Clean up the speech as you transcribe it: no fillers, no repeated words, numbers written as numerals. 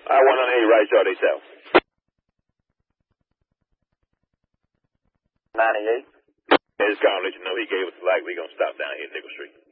I-108, right yard, they south. 98. Hey, just gonna let you know he gave us the light. We gonna stop down here at Nickel Street.